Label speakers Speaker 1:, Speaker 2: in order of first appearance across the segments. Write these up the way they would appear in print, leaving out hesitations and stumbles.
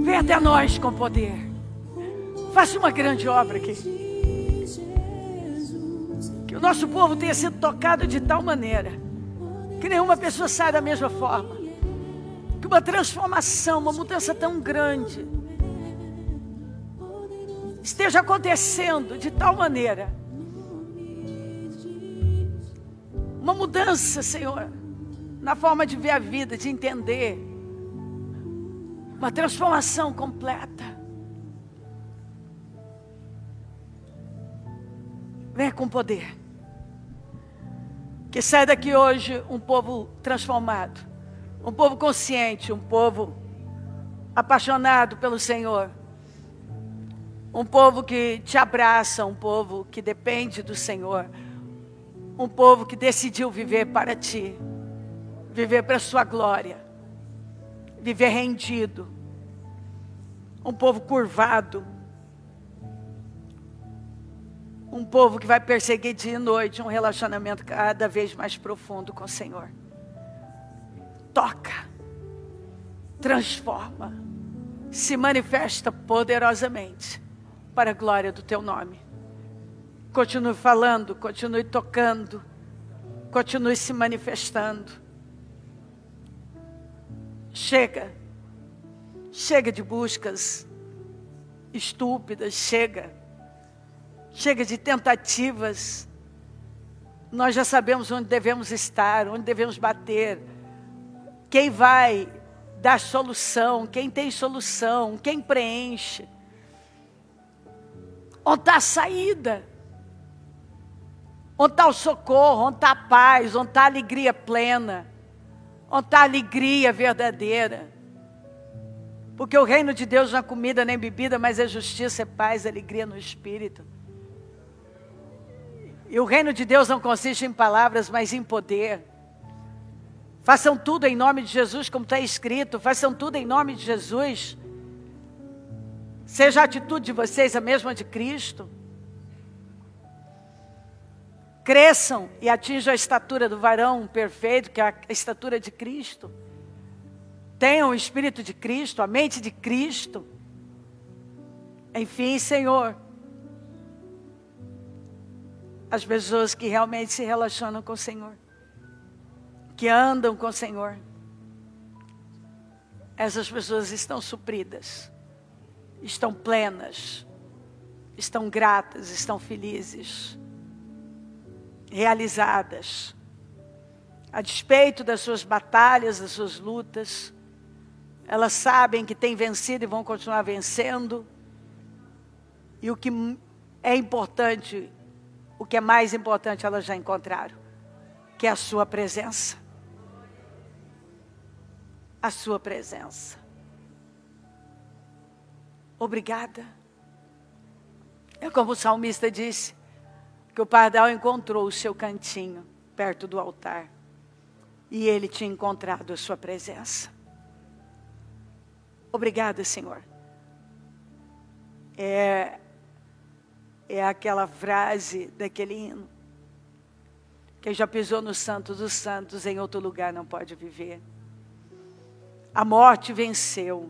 Speaker 1: Venha até nós com poder. Faça uma grande obra aqui. Que o nosso povo tenha sido tocado de tal maneira que nenhuma pessoa saia da mesma forma. Que uma transformação, uma mudança tão grande esteja acontecendo de tal maneira. Uma mudança, Senhor, na forma de ver a vida, de entender. Uma transformação completa. Venha com poder. Que saia daqui hoje um povo transformado. Um povo consciente, um povo apaixonado pelo Senhor. Um povo que te abraça, um povo que depende do Senhor. Um povo que decidiu viver para ti. Viver para a sua glória. Viver rendido. Um povo curvado. Um povo que vai perseguir dia e noite um relacionamento cada vez mais profundo com o Senhor. Toca. Transforma. Se manifesta poderosamente para a glória do teu nome. Continue falando, continue tocando, continue se manifestando. Chega de buscas estúpidas, chega de tentativas. Nós já sabemos onde devemos estar, onde devemos bater. Quem vai dar solução, quem tem solução, quem preenche. Onde está a saída? Onde está o socorro? Onde está a paz? Onde está a alegria plena? Onde está a alegria verdadeira? Porque o reino de Deus não é comida nem bebida, mas é justiça, é paz, é alegria no Espírito. E o reino de Deus não consiste em palavras, mas em poder. Façam tudo em nome de Jesus, como está escrito. Façam tudo em nome de Jesus. Seja a atitude de vocês a mesma de Cristo. Cresçam e atinjam a estatura do varão perfeito, que é a estatura de Cristo. Tenham o Espírito de Cristo, a mente de Cristo. Enfim, Senhor, as pessoas que realmente se relacionam com o Senhor, que andam com o Senhor, essas pessoas estão supridas, estão plenas, estão gratas, estão felizes, realizadas, a despeito das suas batalhas, das suas lutas. Elas sabem que têm vencido e vão continuar vencendo. E o que é importante, o que é mais importante, elas já encontraram, que é a sua presença. A sua presença. Obrigada. É como o salmista disse, que o pardal encontrou o seu cantinho perto do altar. E ele tinha encontrado a sua presença. Obrigada, Senhor. É aquela frase daquele hino. Quem já pisou no Santo dos Santos, em outro lugar não pode viver. A morte venceu.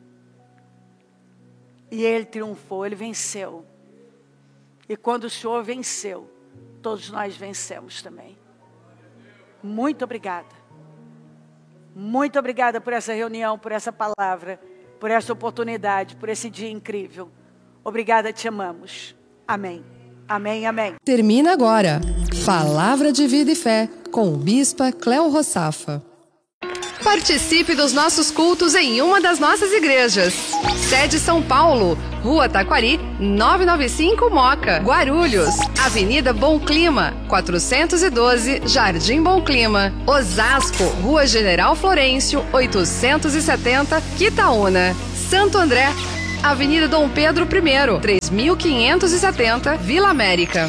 Speaker 1: E ele triunfou, ele venceu. E quando o Senhor venceu, todos nós vencemos também. Muito obrigada. Muito obrigada por essa reunião, por essa palavra, por essa oportunidade, por esse dia incrível. Obrigada, te amamos. Amém. Amém, amém.
Speaker 2: Termina agora. Palavra de Vida e Fé, com o Bispa Cléo Rossafa. Participe dos nossos cultos em uma das nossas igrejas. Sede São Paulo, Rua Taquari, 995 Moca. Guarulhos, Avenida Bom Clima, 412, Jardim Bom Clima. Osasco, Rua General Florencio, 870, Quitaúna. Santo André, Avenida Dom Pedro I, 3570, Vila América.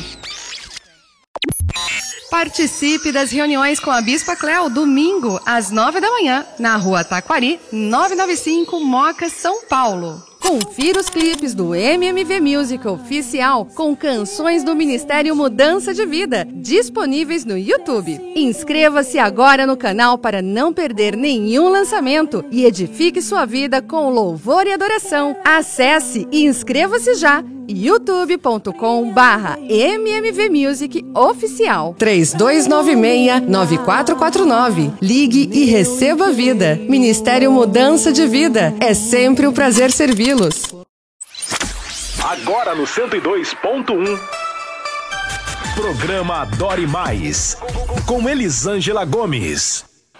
Speaker 2: Participe das reuniões com a Bispa Cléo, domingo, às 9 da manhã, na Rua Taquari, 995, Moca, São Paulo. Confira os clipes do MMV Music Oficial com canções do Ministério Mudança de Vida, disponíveis no YouTube. Inscreva-se agora no canal para não perder nenhum lançamento e edifique sua vida com louvor e adoração. Acesse e inscreva-se já! youtube.com/mmvmusicoficial 3296-9449. Ligue e receba vida. Ministério Mudança de Vida. É sempre um prazer servi-los.
Speaker 3: Agora no 102.1. Programa Adore Mais, com Elisângela Gomes.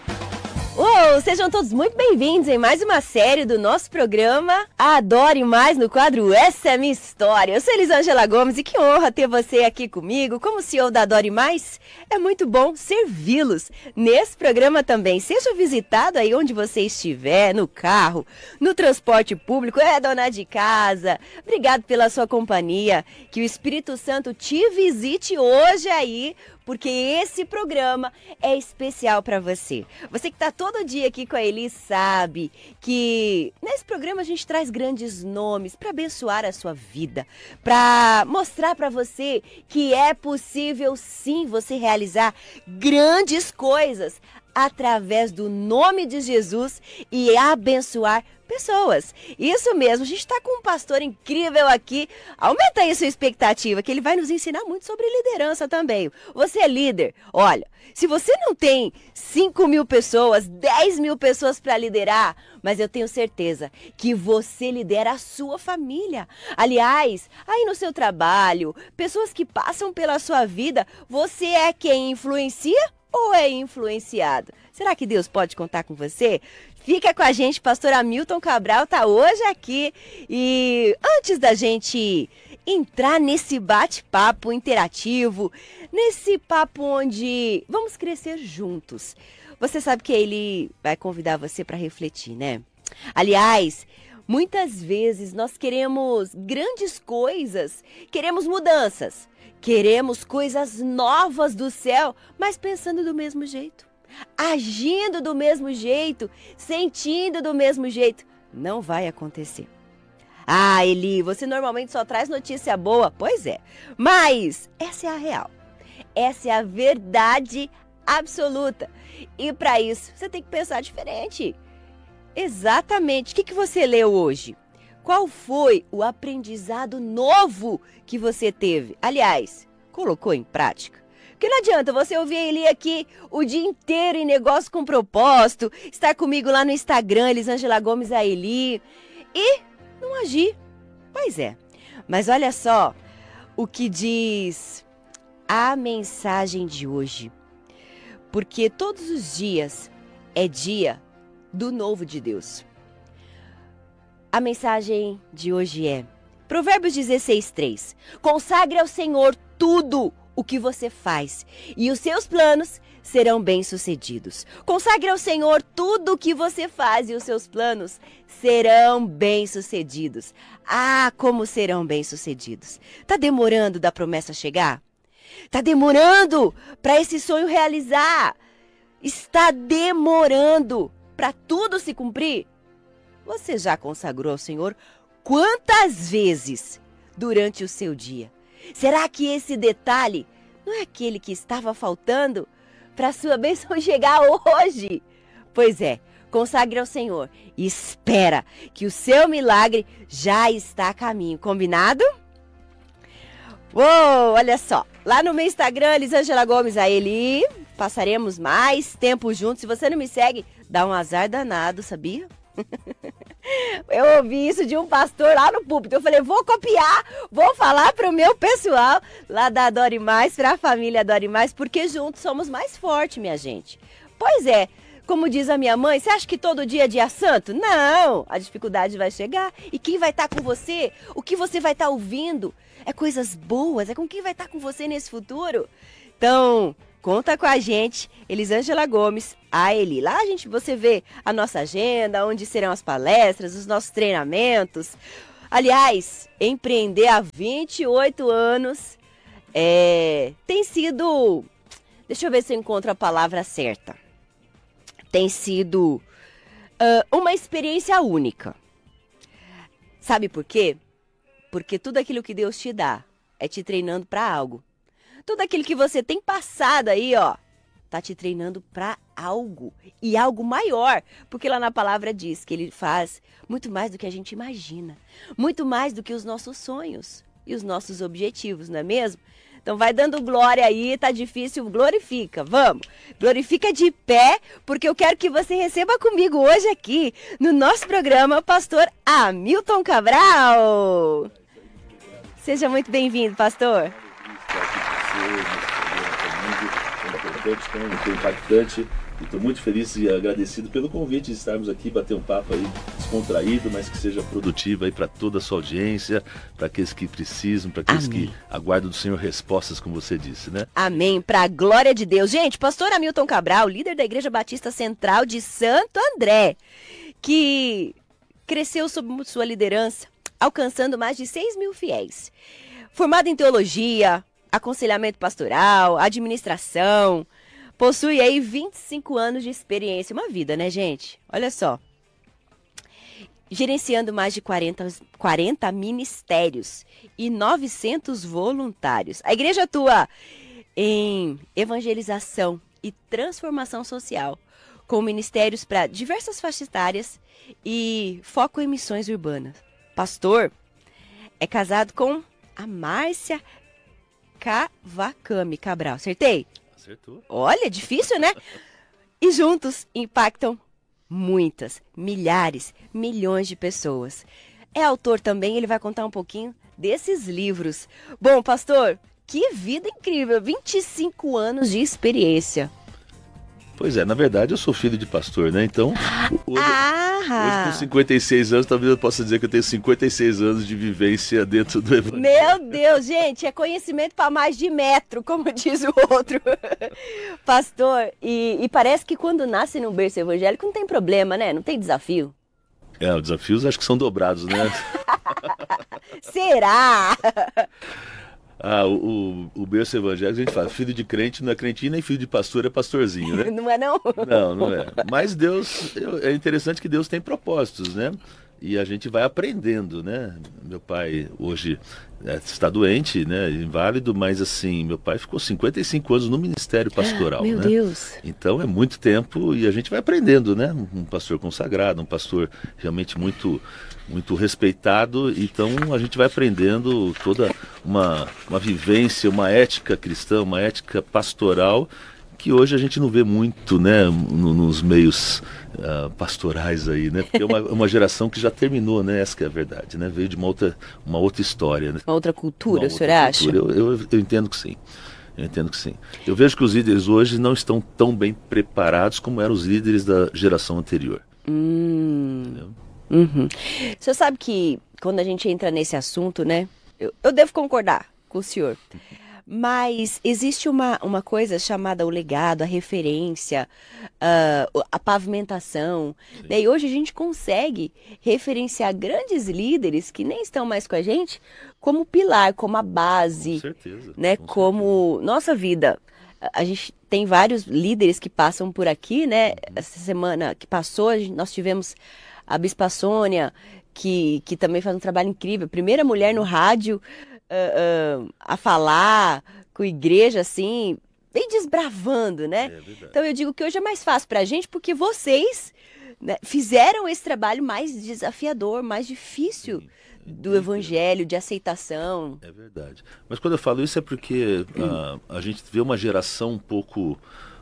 Speaker 4: Sejam todos muito bem-vindos em mais uma série do nosso programa Adore Mais, no quadro Essa é Minha História. Eu sou Elisângela Gomes e que honra ter você aqui comigo como CEO da Adore Mais. É muito bom servi-los nesse programa também. Seja visitado aí onde você estiver, no carro, no transporte público, dona de casa. Obrigado pela sua companhia. Que o Espírito Santo te visite hoje aí, porque esse programa é especial para você. Você que está todo dia aqui com a Eli sabe que nesse programa a gente traz grandes nomes para abençoar a sua vida, para mostrar para você que é possível sim você realizar grandes coisas através do nome de Jesus e abençoar pessoas. Isso mesmo, a gente está com um pastor incrível aqui. Aumenta aí a sua expectativa, que ele vai nos ensinar muito sobre liderança também. Você é líder? Olha, se você não tem 5.000 pessoas, 10.000 pessoas para liderar, mas eu tenho certeza que você lidera a sua família. Aliás, aí no seu trabalho, pessoas que passam pela sua vida, você é quem influencia ou é influenciado? Será que Deus pode contar com você? Fica com a gente, pastor Hamilton Cabral está hoje aqui. E antes da gente entrar nesse bate-papo interativo, nesse papo onde vamos crescer juntos, você sabe que ele vai convidar você para refletir, né? Aliás, muitas vezes nós queremos grandes coisas, queremos mudanças, queremos coisas novas do céu, mas pensando do mesmo jeito, agindo do mesmo jeito, sentindo do mesmo jeito. Não vai acontecer. Ah, Eli, você normalmente só traz notícia boa. Pois é, mas essa é a real. Essa é a verdade absoluta. E para isso, você tem que pensar diferente. Exatamente. O que você leu hoje? Qual foi o aprendizado novo que você teve? Aliás, colocou em prática? Porque não adianta você ouvir ele aqui o dia inteiro em Negócio com Propósito, estar comigo lá no Instagram, Elisângela Gomes a Eli, e não agir. Pois é. Mas olha só o que diz a mensagem de hoje. Porque todos os dias é dia do novo de Deus. A mensagem de hoje é Provérbios 16:3. Consagre ao Senhor tudo o que você faz e os seus planos serão bem-sucedidos. Consagre ao Senhor tudo o que você faz e os seus planos serão bem-sucedidos. Ah, como serão bem-sucedidos. Tá demorando da promessa chegar? Tá demorando para esse sonho realizar? Está demorando para tudo se cumprir? Você já consagrou ao Senhor quantas vezes durante o seu dia? Será que esse detalhe não é aquele que estava faltando para a sua bênção chegar hoje? Pois é, consagre ao Senhor e espera que o seu milagre já está a caminho. Combinado? Uou, olha só, lá no meu Instagram, Elisângela Gomes a Eli, passaremos mais tempo juntos. Se você não me segue, dá um azar danado, sabia? Eu ouvi isso de um pastor lá no púlpito. Eu falei, vou copiar, vou falar para o meu pessoal lá da Adore Mais, para a família Adore Mais, porque juntos somos mais fortes, minha gente. Pois é, como diz a minha mãe, você acha que todo dia é dia santo? Não, a dificuldade vai chegar. E quem vai estar com você? O que você vai estar ouvindo? É coisas boas, é com quem vai estar com você nesse futuro? Então, conta com a gente, Elisângela Gomes, a Eli. Lá você vê a nossa agenda, onde serão as palestras, os nossos treinamentos. Aliás, empreender há 28 anos tem sido... Deixa eu ver se eu encontro a palavra certa. Tem sido uma experiência única. Sabe por quê? Porque tudo aquilo que Deus te dá é te treinando para algo. Tudo aquilo que você tem passado aí, ó, tá te treinando para algo. E algo maior. Porque lá na palavra diz que ele faz muito mais do que a gente imagina. Muito mais do que os nossos sonhos e os nossos objetivos, não é mesmo? Então vai dando glória aí, tá difícil, glorifica, vamos. Glorifica de pé, porque eu quero que você receba comigo hoje aqui, no nosso programa, o pastor Hamilton Cabral. Seja muito bem-vindo, pastor.
Speaker 5: Foi impactante. Estou muito feliz e agradecido pelo convite de estarmos aqui, bater um papo aí descontraído, mas que seja produtivo aí para toda a sua audiência, para aqueles que precisam, para aqueles que aguardam do Senhor respostas, como você disse, né?
Speaker 4: Amém, para a glória de Deus. Gente, pastor Hamilton Cabral, líder da Igreja Batista Central de Santo André, que cresceu sob sua liderança, alcançando mais de 6.000 fiéis. Formado em teologia, aconselhamento pastoral, administração, possui aí 25 anos de experiência, uma vida, né, gente? Olha só. Gerenciando mais de 40 ministérios e 900 voluntários. A igreja atua em evangelização e transformação social, com ministérios para diversas faixas etárias e foco em missões urbanas. Pastor é casado com a Márcia Cavacami Cabral. Acertei?
Speaker 5: Acertou.
Speaker 4: Olha, difícil, né? E juntos impactam muitas, milhares, milhões de pessoas. É autor também, ele vai contar um pouquinho desses livros. Bom, pastor, que vida incrível, 25 anos de experiência.
Speaker 5: Pois é, na verdade eu sou filho de pastor, né? Então, hoje com 56 anos, talvez eu possa dizer que eu tenho 56 anos de vivência dentro do evangelho.
Speaker 4: Meu Deus, gente, é conhecimento para mais de metro, como diz o outro. Pastor, e parece que quando nasce num berço evangélico não tem problema, né? Não tem desafio.
Speaker 5: Os desafios acho que são dobrados, né?
Speaker 4: Será?
Speaker 5: O berço evangélico, a gente fala, filho de crente não é crentinho, nem filho de pastor é pastorzinho, né?
Speaker 4: Não é não?
Speaker 5: Não é. Mas Deus, é interessante que Deus tem propósitos, né? E a gente vai aprendendo, né? Meu pai hoje está doente, né? Inválido, mas assim, meu pai ficou 55 anos no ministério pastoral,
Speaker 4: Meu
Speaker 5: né?
Speaker 4: Deus!
Speaker 5: Então é muito tempo e a gente vai aprendendo, né? Um pastor consagrado, um pastor realmente muito respeitado, então a gente vai aprendendo toda uma vivência, uma ética cristã, uma ética pastoral, que hoje a gente não vê muito, né, nos meios pastorais aí, né, porque é uma geração que já terminou, né, essa que é a verdade, né, veio de uma outra história. Né?
Speaker 4: Uma outra cultura, o senhor acha?
Speaker 5: Eu entendo que sim. Eu entendo que sim. Eu vejo que os líderes hoje não estão tão bem preparados como eram os líderes da geração anterior. Entendeu?
Speaker 4: Uhum. O senhor sabe que quando a gente entra nesse assunto, né, eu devo concordar com o senhor, mas existe uma coisa chamada o legado, a referência, a pavimentação, né? E hoje a gente consegue referenciar grandes líderes que nem estão mais com a gente como pilar, como a base,
Speaker 5: Com certeza,
Speaker 4: né, como nossa vida. A gente tem vários líderes que passam por aqui, né? Essa semana que passou, nós tivemos a Bispa Sônia, que também faz um trabalho incrível. Primeira mulher no rádio a falar com a igreja, assim, bem desbravando, né? Então eu digo que hoje é mais fácil pra gente, porque vocês, né, fizeram esse trabalho mais desafiador, mais difícil do evangelho, de aceitação.
Speaker 5: É verdade. Mas quando eu falo isso é porque a gente vê uma geração um pouco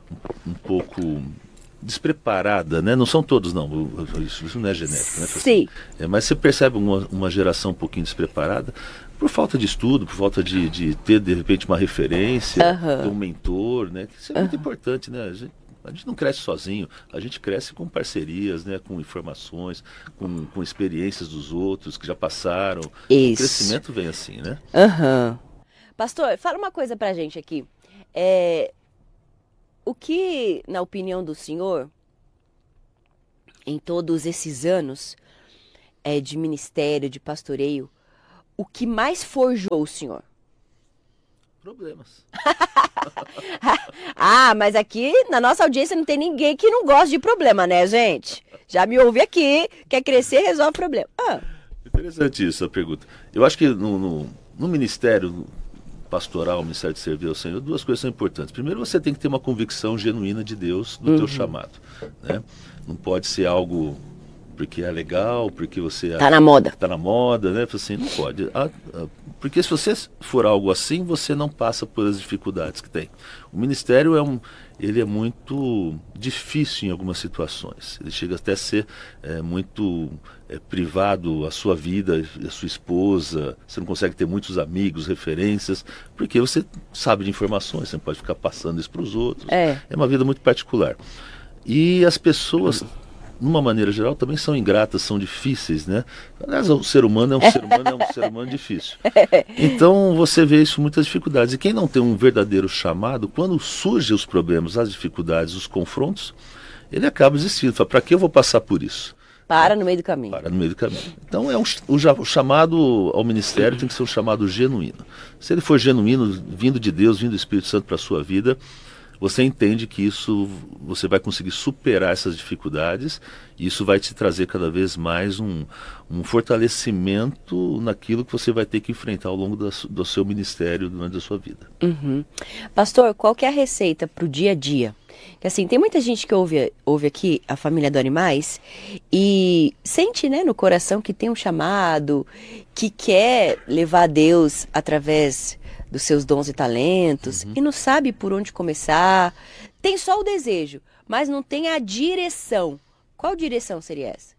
Speaker 5: despreparada, né? Não são todos, não. Isso não é genérico, né?
Speaker 4: Sim.
Speaker 5: Mas você percebe uma geração um pouquinho despreparada por falta de estudo, por falta de ter, de repente, uma referência, ter um mentor, né? Isso é muito importante, né? A gente não cresce sozinho, a gente cresce com parcerias, né? Com informações, com experiências dos outros que já passaram.
Speaker 4: Isso.
Speaker 5: O crescimento vem assim, né?
Speaker 4: Pastor, fala uma coisa pra gente aqui. O que, na opinião do senhor, em todos esses anos de ministério, de pastoreio, o que mais forjou o senhor?
Speaker 5: Problemas.
Speaker 4: Mas aqui na nossa audiência não tem ninguém que não gosta de problema, né, gente? Já me ouve aqui, quer crescer, resolve problema.
Speaker 5: Interessante isso, a pergunta. Eu acho que no ministério pastoral, o ministério de servir ao Senhor, duas coisas são importantes. Primeiro, você tem que ter uma convicção genuína de Deus do teu chamado, né? Não pode ser algo porque é legal, porque você
Speaker 4: Tá na moda.
Speaker 5: tá na moda, né? Assim, não pode. Porque se você for algo assim, você não passa pelas dificuldades que tem. O ministério ele é muito difícil em algumas situações. Ele chega até a ser muito privado, a sua vida, a sua esposa. Você não consegue ter muitos amigos, referências, porque você sabe de informações, você não pode ficar passando isso para os outros. É uma vida muito particular. E as pessoas, numa maneira geral, também são ingratas, são difíceis, né? Aliás, o ser humano é um ser humano difícil. Então você vê isso, muitas dificuldades. E quem não tem um verdadeiro chamado, quando surgem os problemas, as dificuldades, os confrontos, ele acaba desistindo. Fala, para que eu vou passar por isso?
Speaker 4: Para no meio do caminho.
Speaker 5: Para no meio do caminho. Então o chamado ao ministério tem que ser um chamado genuíno. Se ele for genuíno, vindo de Deus, vindo do Espírito Santo para a sua vida, você entende que você vai conseguir superar essas dificuldades e isso vai te trazer cada vez mais um fortalecimento naquilo que você vai ter que enfrentar ao longo do seu ministério, durante a sua vida.
Speaker 4: Pastor, qual que é a receita para o dia a dia? Que assim, tem muita gente que ouve aqui a Família Adore Mais e sente, né, no coração que tem um chamado, que quer levar a Deus através dos seus dons e talentos, e não sabe por onde começar, tem só o desejo, mas não tem a direção. Qual direção seria essa?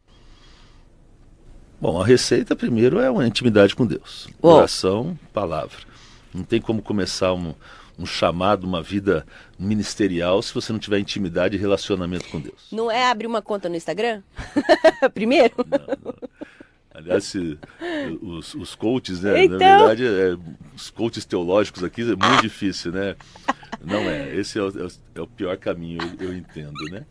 Speaker 5: Bom, a receita primeiro é uma intimidade com Deus. Oração, palavra. Não tem como começar um chamado, uma vida ministerial, se você não tiver intimidade e relacionamento com Deus.
Speaker 4: Não é abrir uma conta no Instagram? Primeiro?
Speaker 5: Não. Aliás, os coaches, né?
Speaker 4: Então...
Speaker 5: Na verdade, os coaches teológicos aqui é muito difícil, né? Não é. Esse é o pior caminho, eu entendo, né?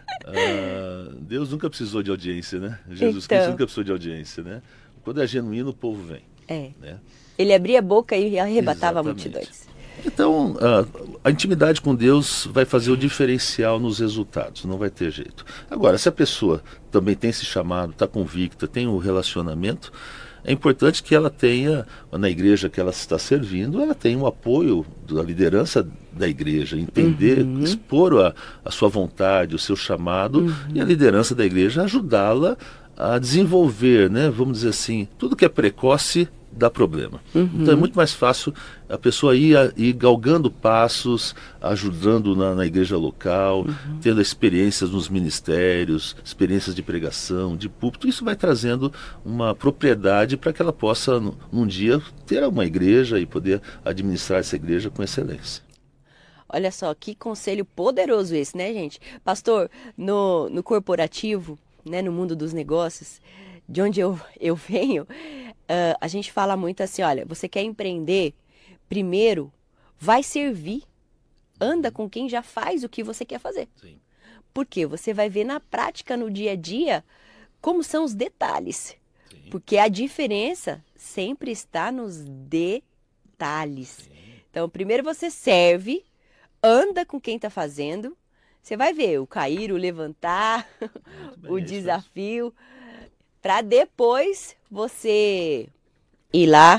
Speaker 5: Deus nunca precisou de audiência, né? Jesus Cristo nunca precisou de audiência, né? Quando é genuíno, o povo vem. Né?
Speaker 4: Ele abria a boca e arrebatava
Speaker 5: Exatamente.
Speaker 4: multidões.
Speaker 5: Então, a intimidade com Deus vai fazer o diferencial nos resultados, não vai ter jeito. Agora, se a pessoa também tem esse chamado, está convicta, tem um relacionamento, é importante que ela tenha, na igreja que ela está servindo, ela tenha um apoio da liderança da igreja, entender, expor a sua vontade, o seu chamado, e a liderança da igreja ajudá-la a desenvolver, né, vamos dizer assim, tudo que é precoce dá problema. Então é muito mais fácil a pessoa ir galgando passos, ajudando na igreja local, tendo experiências nos ministérios, experiências de pregação, de púlpito. Isso vai trazendo uma propriedade para que ela possa, num dia, ter uma igreja e poder administrar essa igreja com excelência.
Speaker 4: Olha só, que conselho poderoso esse, né, gente? Pastor, no corporativo, né, no mundo dos negócios, de onde eu venho, a gente fala muito assim, olha, você quer empreender, primeiro vai servir, anda com quem já faz o que você quer fazer.
Speaker 5: Sim.
Speaker 4: Porque você vai ver na prática, no dia a dia, como são os detalhes.
Speaker 5: Sim.
Speaker 4: Porque a diferença sempre está nos detalhes.
Speaker 5: Sim.
Speaker 4: Então, primeiro você serve, anda com quem está fazendo, você vai ver o cair, o levantar, o desafio, para depois você ir lá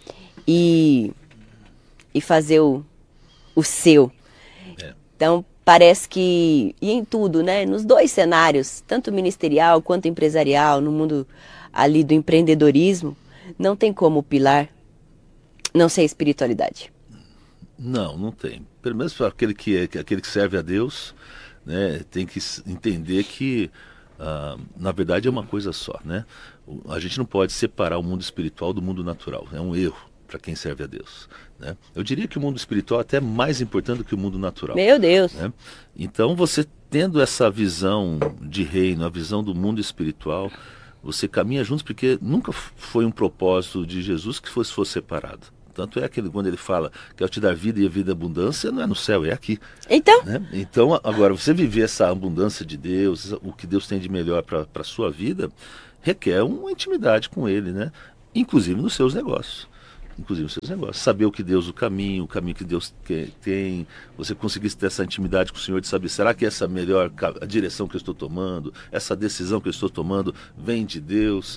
Speaker 4: e fazer o seu. Então, parece que, e em tudo, né? Nos dois cenários, tanto ministerial quanto empresarial, no mundo ali do empreendedorismo, não tem como o pilar não ser espiritualidade.
Speaker 5: Não tem. Pelo menos para aquele que serve a Deus, né, tem que entender que, na verdade, é uma coisa só, né? A gente não pode separar o mundo espiritual do mundo natural. É um erro para quem serve a Deus, né? Eu diria que o mundo espiritual é até mais importante do que o mundo natural.
Speaker 4: Meu Deus!
Speaker 5: Né? Então, você tendo essa visão de reino, a visão do mundo espiritual, você caminha juntos, porque nunca foi um propósito de Jesus que fosse separado. Tanto é que quando ele fala que ao te dar vida e a vida abundância, não é no céu, é aqui.
Speaker 4: Então?
Speaker 5: Né? Então, agora, você viver essa abundância de Deus, o que Deus tem de melhor para a sua vida, requer uma intimidade com Ele, né? Inclusive nos seus negócios. Saber o que Deus, o caminho que Deus tem, você conseguir ter essa intimidade com o Senhor, de saber, será que essa melhor a direção que eu estou tomando, essa decisão que eu estou tomando, vem de Deus?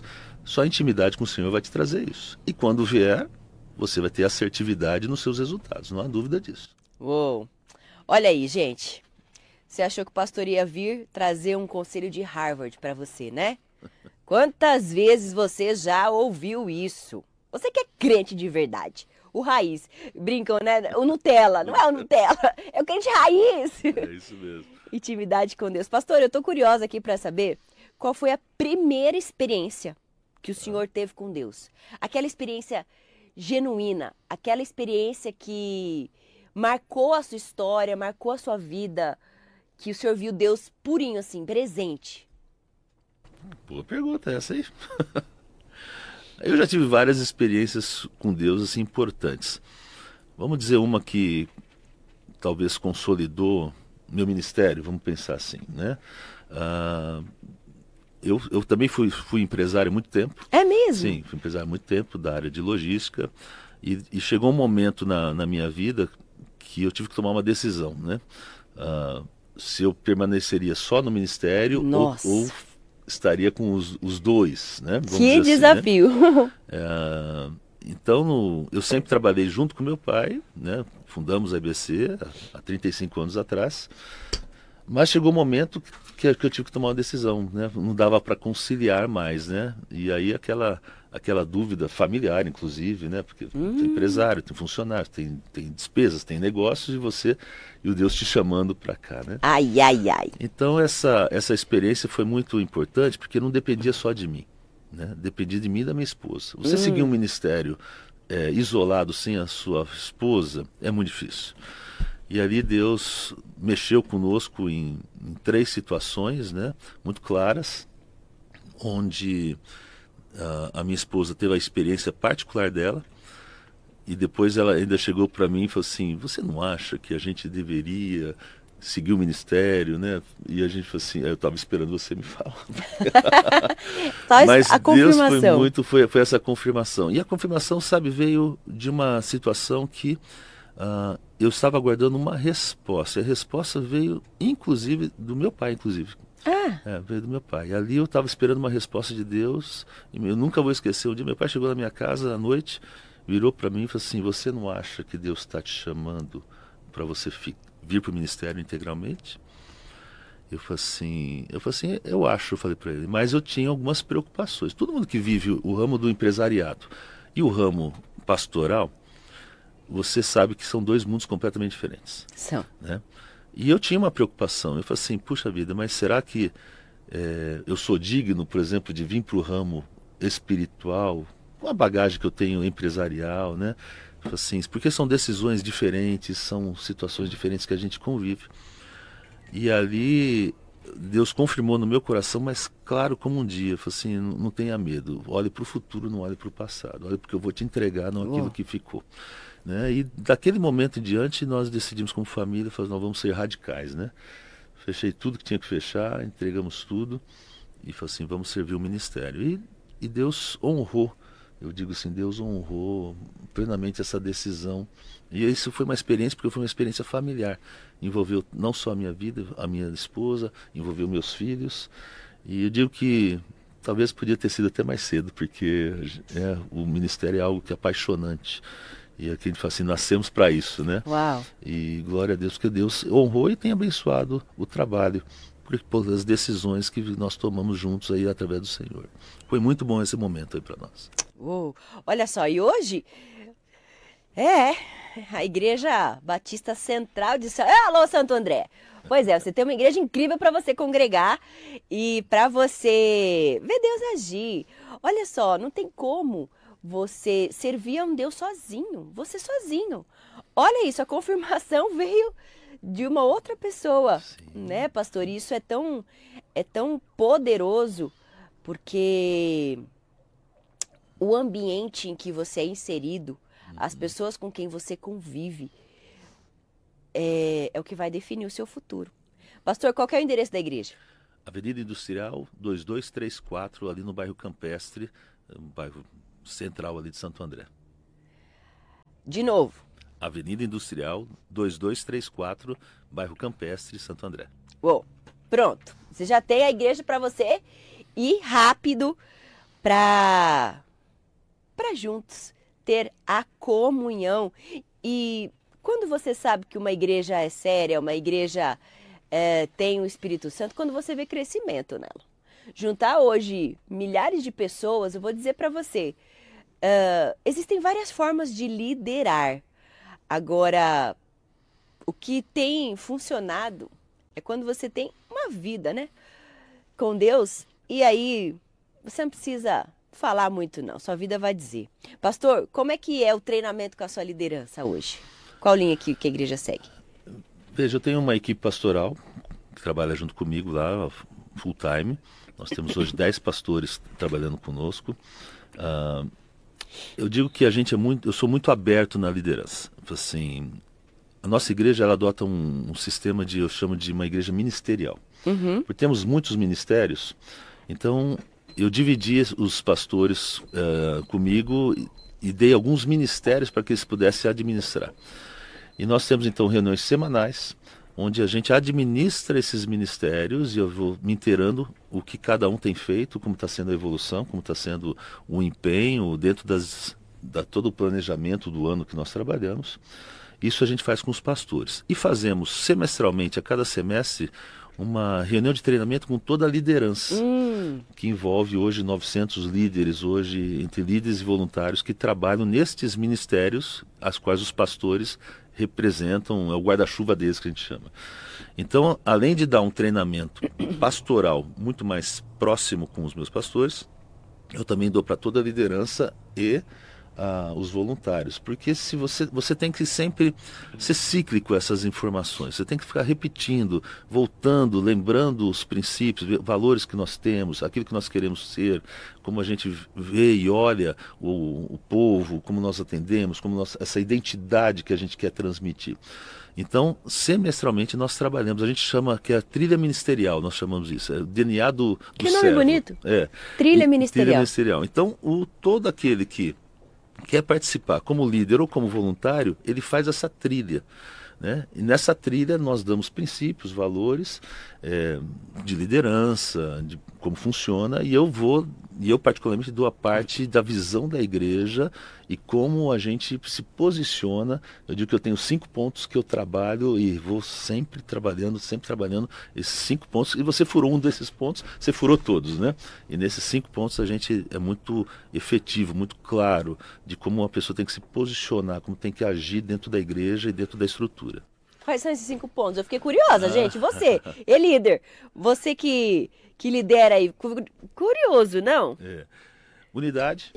Speaker 5: Só a intimidade com o Senhor vai te trazer isso. E quando vier, você vai ter assertividade nos seus resultados, não há dúvida disso.
Speaker 4: Uou! Olha aí, gente. Você achou que o pastor ia vir trazer um conselho de Harvard para você, né? Quantas vezes você já ouviu isso? Você que é crente de verdade. O raiz. Brincam, né? O Nutella. Não é o Nutella. É o crente raiz.
Speaker 5: É isso mesmo.
Speaker 4: Intimidade com Deus. Pastor, eu tô curiosa aqui para saber qual foi a primeira experiência que o senhor teve com Deus. Aquela experiência genuína. Aquela experiência que marcou a sua história, marcou a sua vida, que o senhor viu Deus purinho assim, presente.
Speaker 5: Boa pergunta essa aí. Eu já tive várias experiências com Deus assim importantes. Vamos dizer uma que talvez consolidou meu ministério, vamos pensar assim, né? Eu também fui empresário há muito tempo.
Speaker 4: É mesmo?
Speaker 5: Sim, fui empresário há muito tempo da área de logística e chegou um momento na minha vida que eu tive que tomar uma decisão, né? Se eu permaneceria só no ministério ou estaria com os dois, né? Vamos
Speaker 4: que
Speaker 5: dizer
Speaker 4: desafio!
Speaker 5: Assim, né? Então, eu sempre trabalhei junto com meu pai, né? Fundamos a EBC há 35 anos atrás, mas chegou um momento que eu tive que tomar uma decisão, né? Não dava para conciliar mais, né? E aí aquela dúvida familiar, inclusive, né? Porque tem empresário, tem funcionário, tem despesas, tem negócios e o Deus te chamando para cá, né?
Speaker 4: Ai, ai, ai.
Speaker 5: Então essa experiência foi muito importante porque não dependia só de mim, né? Dependia de mim e da minha esposa. Você seguir um ministério isolado sem a sua esposa é muito difícil. E ali Deus mexeu conosco em 3 situações, né? Muito claras, onde a minha esposa teve a experiência particular dela e depois ela ainda chegou para mim e falou assim: você não acha que a gente deveria seguir o ministério, né? E a gente falou assim, eu estava esperando você me falar.
Speaker 4: Mas a confirmação.
Speaker 5: Deus foi essa confirmação. E a confirmação, sabe, veio de uma situação que eu estava aguardando uma resposta. E a resposta veio, inclusive, do meu pai, inclusive. Veio do meu pai. Ali eu estava esperando uma resposta de Deus. E eu nunca vou esquecer. Um dia meu pai chegou na minha casa à noite, virou para mim e falou assim: você não acha que Deus está te chamando para você vir para o ministério integralmente? Eu falei assim, eu acho, eu falei para ele, mas eu tinha algumas preocupações. Todo mundo que vive o ramo do empresariado e o ramo pastoral, você sabe que são 2 mundos completamente diferentes.
Speaker 4: São.
Speaker 5: Né? E eu tinha uma preocupação. Eu falei assim, puxa vida, mas será que eu sou digno, por exemplo, de vir para o ramo espiritual, com a bagagem que eu tenho empresarial, né? Eu falei assim, porque são decisões diferentes, são situações diferentes que a gente convive. E ali Deus confirmou no meu coração, mas claro como um dia. Eu falei assim, não tenha medo, olhe para o futuro, não olhe para o passado, olhe porque eu vou te entregar, não aquilo que ficou. Né? E daquele momento em diante nós decidimos como família, nós vamos ser radicais, né? Fechei tudo que tinha que fechar, entregamos tudo e falei assim, vamos servir o ministério. E Deus honrou, eu digo assim, Deus honrou plenamente essa decisão. E isso foi uma experiência, porque foi uma experiência familiar. Envolveu não só a minha vida, a minha esposa, envolveu meus filhos. E eu digo que talvez podia ter sido até mais cedo, porque o ministério é algo que é apaixonante. E aqui a gente fala assim, nascemos para isso, né?
Speaker 4: Uau!
Speaker 5: E glória a Deus, que Deus honrou e tem abençoado o trabalho, por as decisões que nós tomamos juntos aí através do Senhor. Foi muito bom esse momento aí para nós.
Speaker 4: Olha só, e hoje a Igreja Batista Central de Alô, Santo André. Pois é, você tem uma igreja incrível para você congregar e para você ver Deus agir. Olha só, não tem como você servir a um Deus sozinho, você sozinho. Olha isso, a confirmação veio de uma outra pessoa, né, pastor? E isso é tão poderoso, porque o ambiente em que você é inserido, as pessoas com quem você convive, é o que vai definir o seu futuro. Pastor, qual que é o endereço da igreja?
Speaker 5: Avenida Industrial 2234, ali no bairro Campestre, um bairro central ali de Santo André.
Speaker 4: De novo.
Speaker 5: Avenida Industrial 2234, bairro Campestre, Santo André.
Speaker 4: Pronto. Você já tem a igreja para você ir rápido para juntos ter a comunhão. E quando você sabe que uma igreja é séria, uma igreja tem o Espírito Santo, quando você vê crescimento nela. Juntar hoje milhares de pessoas, eu vou dizer para você, existem várias formas de liderar. Agora, o que tem funcionado é quando você tem uma vida, né, com Deus, e aí você não precisa falar muito não, sua vida vai dizer. Pastor, como é que é o treinamento com a sua liderança hoje? Qual linha que a igreja segue?
Speaker 5: Veja, eu tenho uma equipe pastoral que trabalha junto comigo lá, full time. Nós temos hoje 10 pastores trabalhando conosco. Eu digo que eu sou muito aberto na liderança. Assim, a nossa igreja ela adota um sistema eu chamo de uma igreja ministerial. Porque temos muitos ministérios, então eu dividi os pastores comigo e dei alguns ministérios para que eles pudessem administrar. E nós temos então reuniões semanais, onde a gente administra esses ministérios e eu vou me inteirando o que cada um tem feito, como está sendo a evolução, como está sendo o empenho dentro todo o planejamento do ano que nós trabalhamos. Isso a gente faz com os pastores. E fazemos semestralmente, a cada semestre, uma reunião de treinamento com toda a liderança, que envolve hoje 900 líderes, hoje entre líderes e voluntários que trabalham nestes ministérios, as quais os pastores representam, é o guarda-chuva deles que a gente chama. Então, além de dar um treinamento pastoral muito mais próximo com os meus pastores, eu também dou para toda a liderança e os voluntários, porque se você tem que sempre ser cíclico essas informações, você tem que ficar repetindo, voltando, lembrando os princípios, valores que nós temos, aquilo que nós queremos ser, como a gente vê e olha o povo, como nós atendemos, essa identidade que a gente quer transmitir. Então, semestralmente nós trabalhamos, a gente chama que é a trilha ministerial, nós chamamos isso, é o DNA do
Speaker 4: Que nome
Speaker 5: servo.
Speaker 4: bonito! Trilha ministerial.
Speaker 5: Trilha ministerial. Então, todo aquele que quer participar como líder ou como voluntário, ele faz essa trilha, né? E nessa trilha nós damos princípios, valores de liderança, de como funciona, e eu particularmente dou a parte da visão da igreja e como a gente se posiciona. Eu digo que eu tenho 5 pontos que eu trabalho e vou sempre trabalhando esses 5 pontos, e você furou um desses pontos, você furou todos, né? E nesses 5 pontos a gente é muito efetivo, muito claro de como uma pessoa tem que se posicionar, como tem que agir dentro da igreja e dentro da estrutura.
Speaker 4: Quais são esses 5 pontos? Eu fiquei curiosa, gente. Você, líder, você que lidera aí, curioso, não?
Speaker 5: Unidade.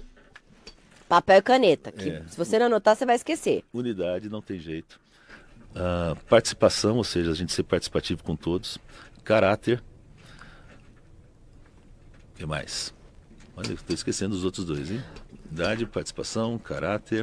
Speaker 4: Papel e caneta. Se você não anotar, você vai esquecer.
Speaker 5: Unidade, não tem jeito. Participação, ou seja, a gente ser participativo com todos. Caráter. O que mais? Olha, estou esquecendo os outros 2, hein? Unidade, participação, caráter.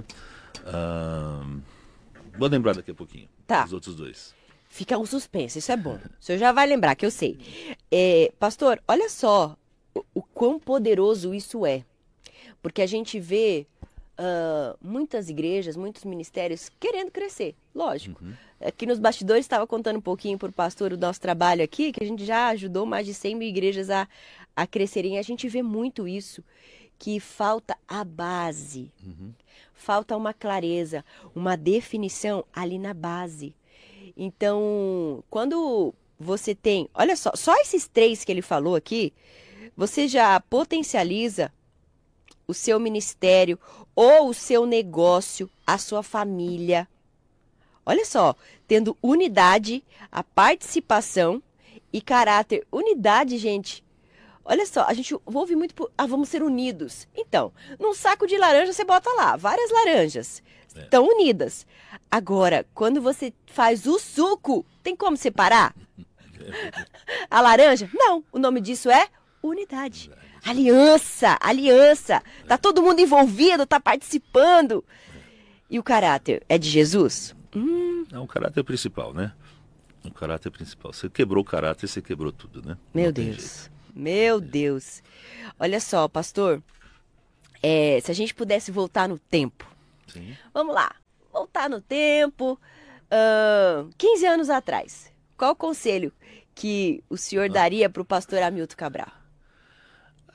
Speaker 5: Vou lembrar daqui a pouquinho.
Speaker 4: Tá.
Speaker 5: Os outros 2.
Speaker 4: Fica um suspense, isso é bom. O senhor já vai lembrar, que eu sei. Pastor, olha só o quão poderoso isso é. Porque a gente vê muitas igrejas, muitos ministérios querendo crescer, lógico. Aqui nos bastidores estava contando um pouquinho para o pastor o nosso trabalho aqui, que a gente já ajudou mais de 100 mil igrejas a crescerem. A gente vê muito isso, que falta a base, falta uma clareza, uma definição ali na base. Então, quando você tem, olha só esses 3 que ele falou aqui, você já potencializa o seu ministério ou o seu negócio, a sua família. Olha só, tendo unidade, a participação e caráter. Unidade, gente. Olha só, a gente ouve muito vamos ser unidos. Então, num saco de laranja você bota lá, várias laranjas. Estão unidas. Agora, quando você faz o suco, tem como separar? A laranja? Não, o nome disso é unidade. Aliança. Tá todo mundo envolvido, tá participando. E o caráter é de Jesus?
Speaker 5: É um caráter principal, né? O caráter principal. Você quebrou o caráter, você quebrou tudo, né?
Speaker 4: Meu Deus. Meu Deus. Olha só, pastor. Se a gente pudesse voltar no tempo.
Speaker 5: Sim.
Speaker 4: Vamos lá. Voltar no tempo. 15 anos atrás. Qual o conselho que o senhor daria para o pastor Hamilton Cabral?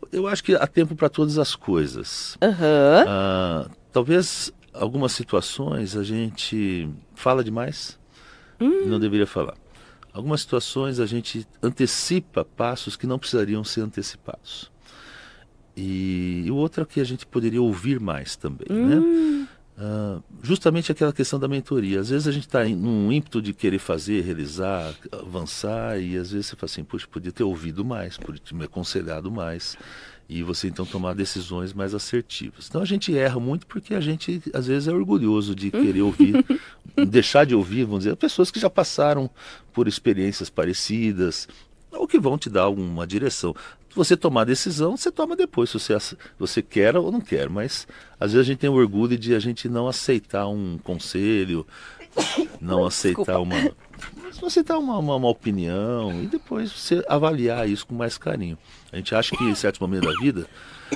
Speaker 5: Eu acho que há tempo para todas as coisas. Talvez algumas situações a gente fala demais e não deveria falar. Algumas situações a gente antecipa passos que não precisariam ser antecipados. E o outro é que a gente poderia ouvir mais também, né? Justamente aquela questão da mentoria. Às vezes a gente está num ímpeto de querer fazer, realizar, avançar, e às vezes você fala assim, puxa, podia ter ouvido mais, podia ter me aconselhado mais, e você então tomar decisões mais assertivas. Então a gente erra muito porque a gente às vezes é orgulhoso de querer ouvir, deixar de ouvir, vamos dizer, pessoas que já passaram por experiências parecidas, ou que vão te dar alguma direção. Você tomar a decisão, você toma depois, se você quer ou não quer, mas às vezes a gente tem o orgulho de a gente não aceitar um conselho, não aceitar uma opinião, e depois você avaliar isso com mais carinho. A gente acha que em certos momentos da vida,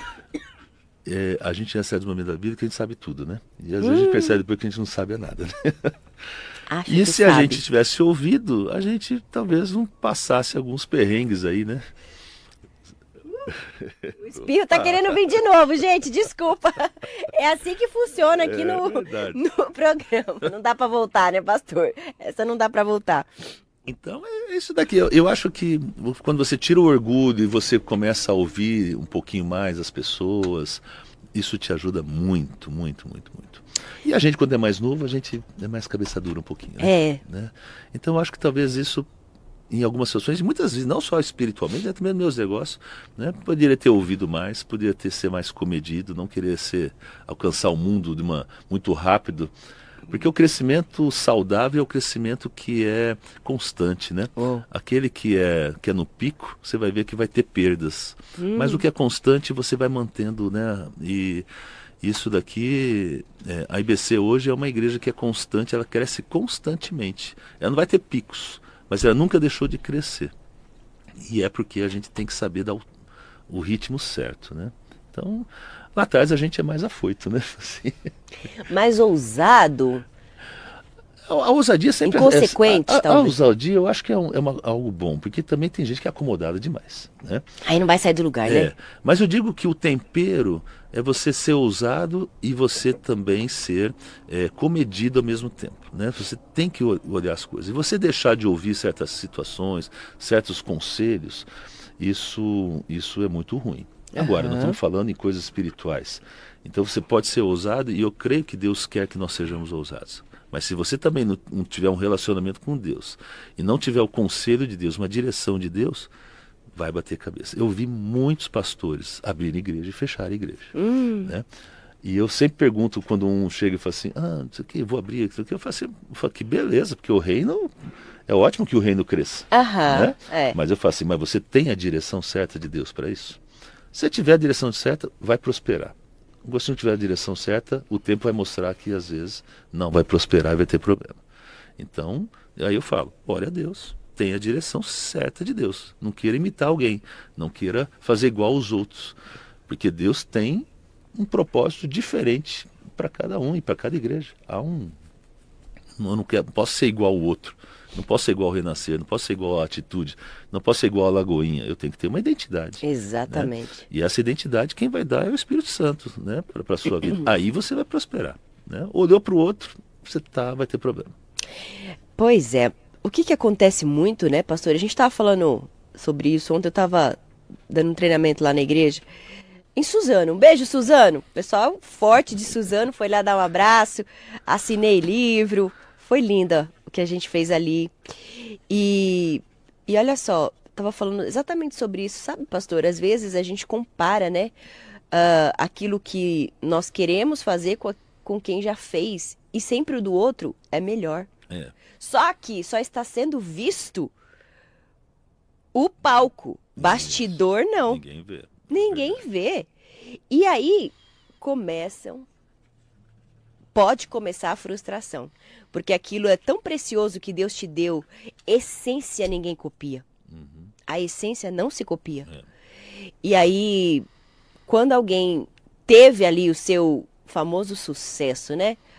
Speaker 5: a gente tem certos momentos da vida que a gente sabe tudo, né? E às vezes a gente percebe depois que a gente não sabe nada, né? E se a gente tivesse ouvido, a gente talvez não passasse alguns perrengues aí, né?
Speaker 4: O espirro tá querendo vir de novo, gente, desculpa. É assim que funciona aqui no programa. Não dá pra voltar, né, pastor? Essa não dá pra voltar.
Speaker 5: Então é isso daqui. Eu acho que quando você tira o orgulho e você começa a ouvir um pouquinho mais as pessoas, isso te ajuda muito, muito, muito, muito. E a gente, quando é mais novo, a gente é mais cabeça dura um pouquinho, né? Então eu acho que talvez isso, em algumas situações, muitas vezes, não só espiritualmente, até mesmo meus negócios, né? Poderia ter ouvido mais, poderia ser mais comedido, não querer alcançar o mundo muito rápido, porque o crescimento saudável é o crescimento que é constante, né? Aquele que é no pico, você vai ver que vai ter perdas, mas o que é constante você vai mantendo, né? E isso daqui, a IBC hoje é uma igreja que é constante, ela cresce constantemente, ela não vai ter picos, mas ela nunca deixou de crescer. E é porque a gente tem que saber dar o ritmo certo, né? Então, lá atrás a gente é mais afoito, né? Assim.
Speaker 4: Mais ousado?
Speaker 5: A ousadia sempre
Speaker 4: inconsequente, talvez.
Speaker 5: A ousadia eu acho que é algo bom, porque também tem gente que é acomodada demais, né?
Speaker 4: Aí não vai sair do lugar, né?
Speaker 5: Mas eu digo que o tempero é você ser ousado e você também ser comedido ao mesmo tempo, né? Você tem que olhar as coisas. E você deixar de ouvir certas situações, certos conselhos, isso é muito ruim. Agora, nós estamos falando em coisas espirituais. Então você pode ser ousado, e eu creio que Deus quer que nós sejamos ousados. Mas se você também não tiver um relacionamento com Deus e não tiver o conselho de Deus, uma direção de Deus, vai bater cabeça. Eu vi muitos pastores abrirem igreja e fecharem igreja, né? E eu sempre pergunto quando um chega e fala assim, não sei o que, vou abrir isso aqui, eu falo assim, que beleza, porque o reino, é ótimo que o reino cresça, né? Mas eu falo assim, mas você tem a direção certa de Deus para isso? Se tiver a direção certa, vai prosperar. Se não tiver a direção certa, o tempo vai mostrar que às vezes não vai prosperar e vai ter problema. Então, aí eu falo, ore a Deus, tenha a direção certa de Deus. Não queira imitar alguém, não queira fazer igual aos outros, porque Deus tem um propósito diferente para cada um e para cada igreja. Eu não posso ser igual ao outro, não posso ser igual ao Renascer, não posso ser igual à Atitude, não posso ser igual à Lagoinha. Eu tenho que ter uma identidade.
Speaker 4: Exatamente.
Speaker 5: Né? E essa identidade quem vai dar é o Espírito Santo, né, para a sua vida. Aí você vai prosperar, né? Olhou para o outro, vai ter problema.
Speaker 4: Pois é. O que acontece muito, né, pastor? A gente estava falando sobre isso ontem, eu estava dando um treinamento lá na igreja, em Suzano. Um beijo, Suzano. O pessoal forte de Suzano foi lá dar um abraço, assinei livro, foi linda o que a gente fez ali. E olha só, estava falando exatamente sobre isso, sabe, pastor? Às vezes a gente compara, né, aquilo que nós queremos fazer com quem já fez, e sempre o do outro é melhor. Só que só está sendo visto o palco, bastidor não.
Speaker 5: Ninguém vê.
Speaker 4: Ninguém vê. E aí pode começar a frustração, porque aquilo é tão precioso que Deus te deu, essência ninguém copia. A essência não se copia. E aí, quando alguém teve ali o seu famoso sucesso, né?